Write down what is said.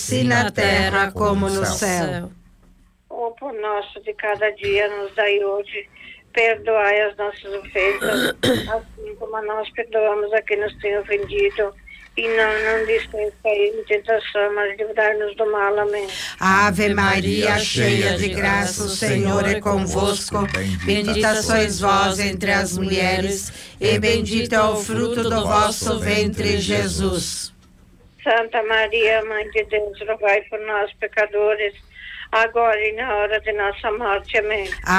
assim na terra como no céu. O pão nosso de cada dia nos dai hoje. Perdoai as nossas ofensas, assim como nós perdoamos a quem nos tem ofendido. E não nos deixeis cair em tentação, mas livrai-nos do mal. Amém. Ave Maria, cheia de graça, o Senhor é convosco. Bendita sois vós entre as mulheres, e bendito é o fruto do vosso ventre, Jesus. Santa Maria, Mãe de Deus, rogai por nós, pecadores, agora e na hora de nossa morte. Amém.